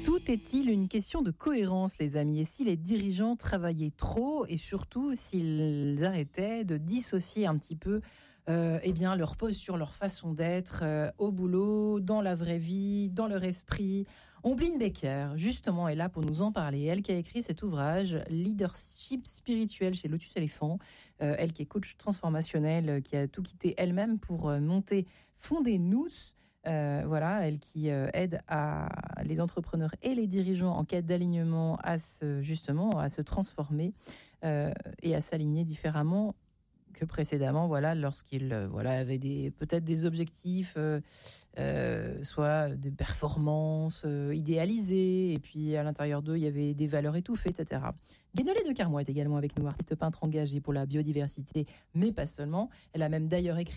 Tout est-il une question de cohérence, les amis? Et si les dirigeants travaillaient trop et surtout s'ils arrêtaient de dissocier un petit peu leur posture, leur façon d'être au boulot, dans la vraie vie, dans leur esprit? Ombline Becker, justement, est là pour nous en parler. Elle qui a écrit cet ouvrage, Leadership spirituel chez Lotus Éléphant. Elle qui est coach transformationnel, qui a tout quitté elle-même pour fonder Nous. Elle qui aide les entrepreneurs et les dirigeants en quête d'alignement à se transformer et à s'aligner différemment que précédemment, lorsqu'ils avaient peut-être des objectifs, soit des performances idéalisées, et puis à l'intérieur d'eux, il y avait des valeurs étouffées, etc. Guénolé de Carmois est également avec nous, artiste peintre engagée pour la biodiversité, mais pas seulement. Elle a même d'ailleurs écrit